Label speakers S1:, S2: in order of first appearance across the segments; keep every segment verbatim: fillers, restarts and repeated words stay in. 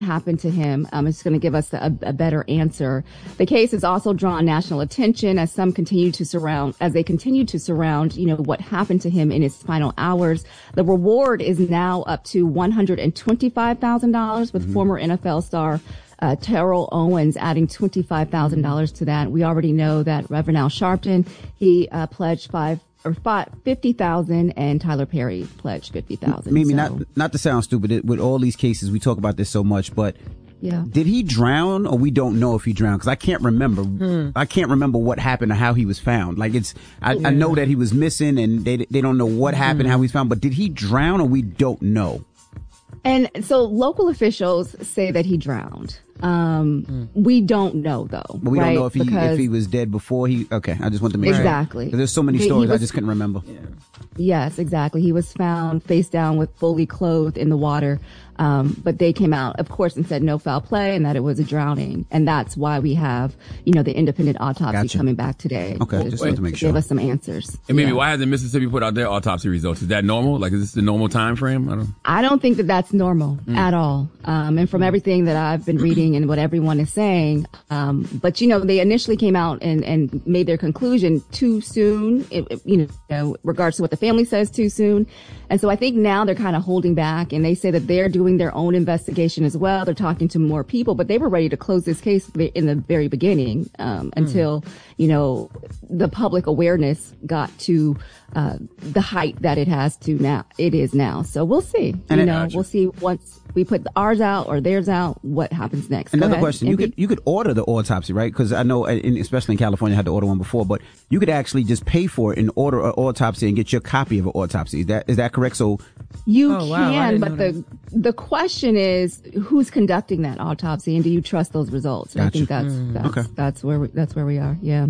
S1: happened to him. Um, it's going to give us a, a better answer. The case has also drawn national attention as some continue to surround, as they continue to surround, you know, what happened to him in his final hours. The reward is now up to one hundred twenty-five thousand dollars, with mm-hmm. former N F L star Uh, Terrell Owens adding twenty-five thousand dollars to that. We already know that Reverend Al Sharpton, he uh, pledged five or five, fifty thousand, and Tyler Perry pledged fifty thousand.
S2: Mimi,
S1: so.
S2: not not to sound stupid, with all these cases, we talk about this so much, but
S1: yeah,
S2: did he drown, or we don't know if he drowned? Because I can't remember. Hmm. I can't remember what happened or how he was found. Like it's, I, yeah. I know that he was missing, and they they don't know what happened, hmm. how he was found. But did he drown, or we don't know?
S1: And so local officials say that he drowned. Um, mm. We don't know, though.
S2: But we
S1: right?
S2: don't know if he
S1: because
S2: if he was dead before he. Okay, I just want to make
S1: exactly.
S2: sure.
S1: Exactly.
S2: There's so many
S1: he,
S2: stories,
S1: he was,
S2: I just couldn't remember.
S1: Yeah. Yes, exactly. He was found face down with fully clothed in the water. Um, but they came out, of course, and said no foul play and that it was a drowning. And that's why we have, you know, the independent autopsy
S2: gotcha.
S1: coming back today.
S2: Okay,
S1: to,
S2: just wanted to make
S1: to
S2: sure.
S1: Give us some answers.
S3: And maybe
S1: yeah.
S3: why hasn't Mississippi put out their autopsy results? Is that normal? Like, is this the normal time frame? I don't
S1: I don't think that that's normal mm. at all. Um, and from everything that I've been reading and what everyone is saying, um, but, you know, they initially came out and, and made their conclusion too soon, it, it, you know, regards to what the family says too soon. And so I think now they're kind of holding back, and they say that they're doing their own investigation as well. They're talking to more people, but they were ready to close this case in the very beginning, um, until, you know, the public awareness got to uh, the height that it has to now. It is now. So we'll see. And you know, we'll see once we put ours out or theirs out, what happens next.
S2: Another question. You could, you could order the autopsy, right? Because I know, in, especially in California, I had to order one before, but you could actually just pay for it and order an autopsy and get your copy of an autopsy. Is that, is that correct? So
S1: you
S4: oh, wow,
S1: can, but the,
S4: that.
S1: the question is, who's conducting that autopsy, and do you trust those results?
S2: Gotcha.
S1: I think that's,
S4: mm.
S1: that's,
S2: okay.
S1: that's where we, that's where we are. Yeah.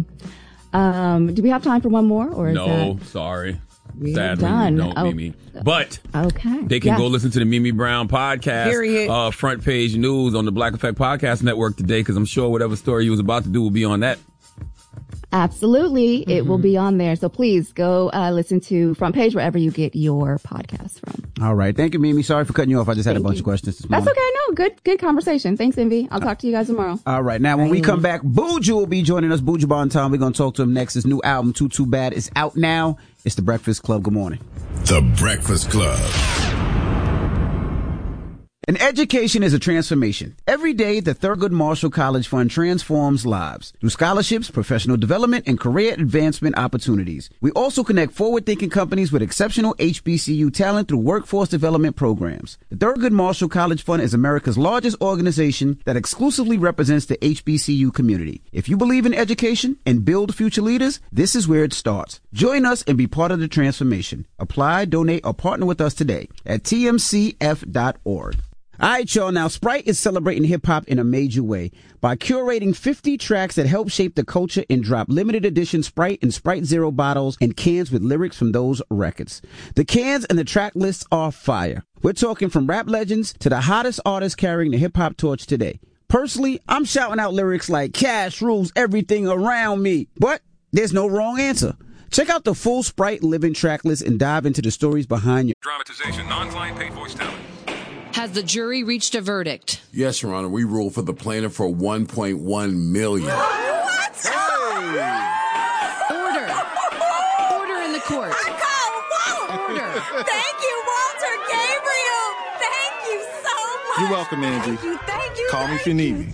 S1: Um, do we have time for one more, or is
S3: no,
S1: that...
S3: sorry.
S1: We're
S3: Sadly,
S1: done.
S3: we don't,
S1: oh.
S3: Mimi. But
S1: okay.
S3: they can
S1: yeah.
S3: go listen to the Mimi Brown podcast,
S4: Period.
S3: uh, front page news on the Black Effect Podcast Network today, because I'm sure whatever story you was about to do will be on that.
S1: Absolutely. Mm-hmm. It will be on there. So please go uh, listen to Front Page wherever you get your podcast from.
S2: All right. Thank you, Mimi. Sorry for cutting you off. I just had
S1: Thank
S2: a bunch
S1: you.
S2: of questions this
S1: morning. That's okay. No, good good conversation. Thanks, Envy. I'll talk to you guys tomorrow.
S2: All right. Now, when Bye. we come back, Buju will be joining us. Buju Banton. We're going to talk to him next. His new album, Too Too Bad, is out now. It's The Breakfast Club. Good morning.
S5: The Breakfast Club.
S2: An education is a transformation. Every day, the Thurgood Marshall College Fund transforms lives through scholarships, professional development, and career advancement opportunities. We also connect forward-thinking companies with exceptional H B C U talent through workforce development programs. The Thurgood Marshall College Fund is America's largest organization that exclusively represents the H B C U community. If you believe in education and build future leaders, this is where it starts. Join us and be part of the transformation. Apply, donate, or partner with us today at T M C F dot org. All right, y'all. Now, Sprite is celebrating hip-hop in a major way by curating fifty tracks that help shape the culture and drop limited edition Sprite and Sprite Zero bottles and cans with lyrics from those records. The cans and the track lists are fire. We're talking from rap legends to the hottest artists carrying the hip-hop torch today. Personally, I'm shouting out lyrics like "Cash rules everything around me," but there's no wrong answer. Check out the full Sprite Living track list and dive into the stories behind your
S6: dramatization, non-client paid voice talent.
S7: Has the jury reached a verdict?
S5: Yes, Your Honor. We ruled for the plaintiff for one point one million dollars.
S6: What?
S5: Hey!
S7: Order. Order in the court. Order.
S8: Thank you, Walter Gabriel. Thank you so much.
S9: You're welcome, Angie.
S8: Thank you. Thank you.
S9: Call me if you need me.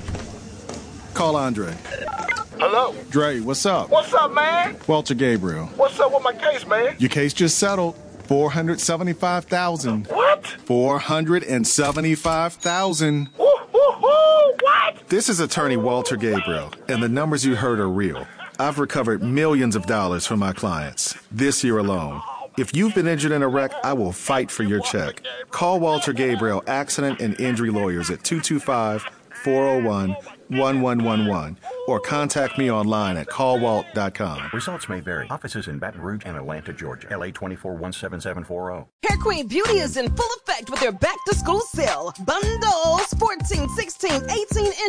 S9: Call Andre.
S6: Hello?
S9: Dre, what's up?
S6: What's up, man?
S9: Walter Gabriel.
S6: What's up with my case, man?
S9: Your case just settled. four hundred seventy-five thousand dollars.
S6: What?
S9: four hundred seventy-five thousand dollars.
S6: Woo, woo, woo, what?
S9: This is attorney Walter Gabriel, and the numbers you heard are real. I've recovered millions of dollars from my clients this year alone. If you've been injured in a wreck, I will fight for your check. Call Walter Gabriel Accident and Injury Lawyers at two two five, four oh one, one one one one or contact me online at call walt dot com.
S10: Results may vary. Offices in Baton Rouge and Atlanta, Georgia. L A twenty-four one seven seven four zero.
S8: Hair Queen Beauty is in full effect with their back-to-school sale. Bundles, fourteen, sixteen, eighteen inches.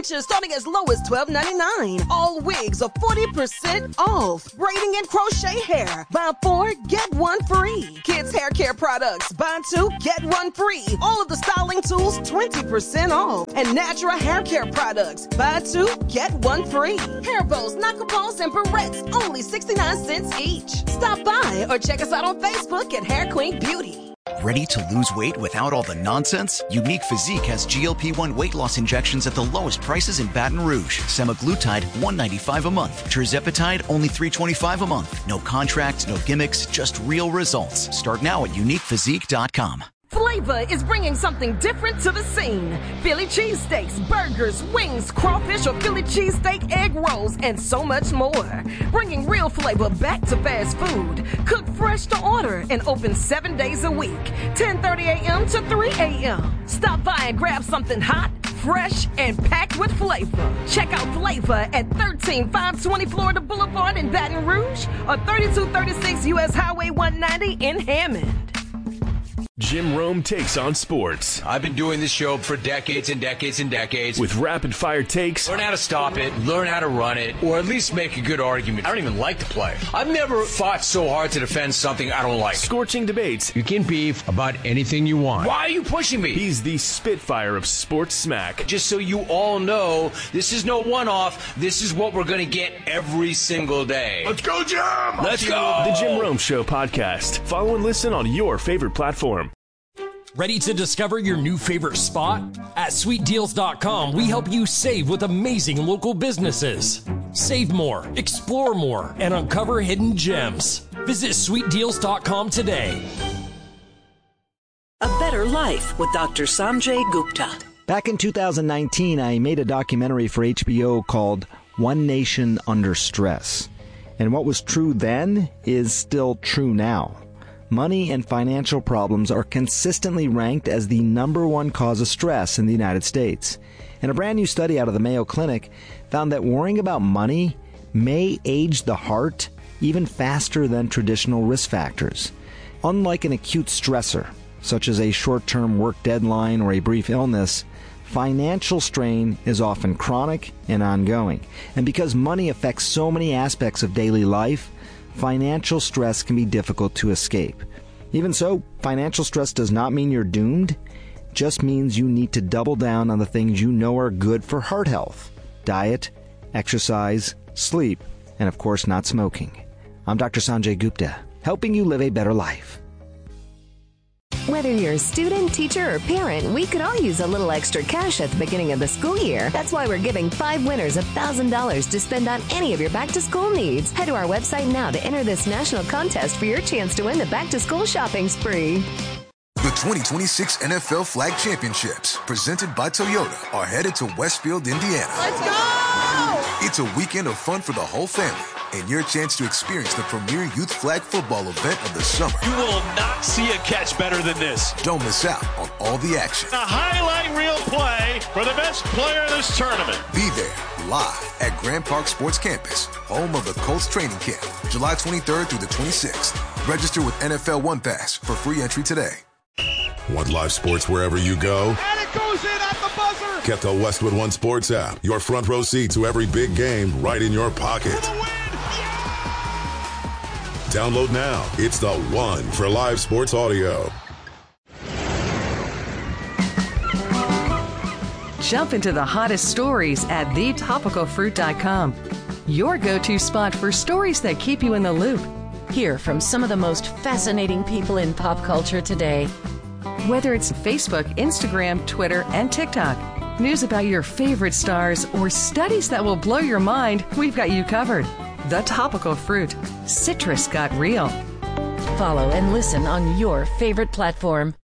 S4: extensions starting as low as twelve ninety-nine. All wigs are forty percent off. Braiding and crochet hair. Buy four, get one free. Kids hair care products. Buy two, get one free. All of the styling tools, twenty percent off. And natural hair care products. Buy two, get one free. Hair bows, knuckleballs, and barrettes, only sixty-nine cents each. Stop by or check us out on Facebook at Hair Queen Beauty.
S11: Ready to lose weight without all the nonsense? Unique Physique has G L P one weight loss injections at the lowest prices in Baton Rouge. Semaglutide, one ninety-five a month. Tirzepatide, only three twenty-five a month. No contracts, no gimmicks, just real results. Start now at unique physique dot com.
S4: Flavor is bringing something different to the scene. Philly cheesesteaks, burgers, wings, crawfish or Philly cheesesteak egg rolls, and so much more. Bringing real flavor back to fast food. Cooked fresh to order and open seven days a week. ten thirty a.m. to three a.m. Stop by and grab something hot, fresh, and packed with flavor. Check out Flavor at thirteen five twenty Florida Boulevard in Baton Rouge or thirty-two thirty-six U S Highway one ninety in Hammond.
S12: Jim Rome takes on sports.
S13: I've been doing this show for decades and decades and decades.
S12: With rapid-fire takes.
S13: Learn how to stop it, learn how to run it, or at least make a good argument. I don't even like the play. I've never fought so hard to defend something I don't like.
S12: Scorching debates.
S13: You can beef about anything you want. Why are you pushing me?
S12: He's the Spitfire of sports smack.
S13: Just so you all know, this is no one-off. This is what we're going to get every single day.
S6: Let's go, Jim!
S13: Let's go!
S12: The Jim Rome Show podcast. Follow and listen on your favorite platform.
S14: Ready to discover your new favorite spot? At sweet deals dot com, we help you save with amazing local businesses. Save more, explore more, and uncover hidden gems. Visit sweet deals dot com today.
S15: A Better Life with Doctor Sanjay Gupta.
S16: Back in two thousand nineteen, I made a documentary for H B O called One Nation Under Stress. And what was true then is still true now. Money and financial problems are consistently ranked as the number one cause of stress in the United States. And a brand new study out of the Mayo Clinic found that worrying about money may age the heart even faster than traditional risk factors. Unlike an acute stressor, such as a short-term work deadline or a brief illness, financial strain is often chronic and ongoing. And because money affects so many aspects of daily life, financial stress can be difficult to escape. Even so, financial stress does not mean you're doomed. It just means you need to double down on the things you know are good for heart health: diet, exercise, sleep, and of course not smoking. I'm Doctor Sanjay Gupta, helping you live a better life.
S17: Whether you're a student, teacher, or parent, we could all use a little extra cash at the beginning of the school year. That's why we're giving five winners one thousand dollars to spend on any of your back-to-school needs. Head to our website now to enter this national contest for your chance to win the back-to-school shopping spree.
S18: The twenty twenty-six N F L Flag Championships, presented by Toyota, are headed to Westfield, Indiana.
S4: Let's go!
S18: It's a weekend of fun for the whole family, and your chance to experience the premier youth flag football event of the summer.
S19: You will not see a catch better than this.
S18: Don't miss out on all the action.
S19: A highlight reel play for the best player in this tournament.
S18: Be there live at Grand Park Sports Campus, home of the Colts training camp, July twenty-third through the twenty-sixth. Register with N F L One Pass for free entry today.
S20: Want live sports wherever you go?
S6: And it goes in at the buzzer!
S20: Get the Westwood One Sports app. Your front row seat to every big game right in your pocket.
S6: For the win!
S20: Download now. It's the one for live sports audio.
S21: Jump into the hottest stories at the topical fruit dot com. Your go-to spot for stories that keep you in the loop.
S7: Hear from some of the most fascinating people in pop culture today.
S21: Whether it's Facebook, Instagram, Twitter, and TikTok, news about your favorite stars, or studies that will blow your mind, we've got you covered. The Topical Fruit. Citrus got real.
S7: Follow and listen on your favorite platform.